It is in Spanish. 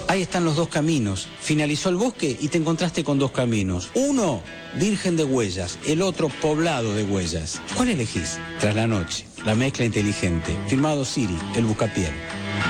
Ahí están los dos caminos. Finalizó el bosque y te encontraste con dos caminos. Uno, virgen de huellas. El otro, poblado de huellas. ¿Cuál elegís? Tras la noche, la mezcla inteligente. Firmado Siri, el buscapié.